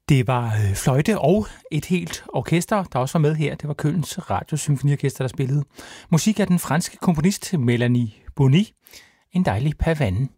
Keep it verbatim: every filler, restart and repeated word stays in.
Det var øh, fløjte og et helt orkester, der også var med her. Det var Kølns Radiosymfoniorkester, der spillede musik af den franske komponist Melanie Bonny. En dejlig pavane.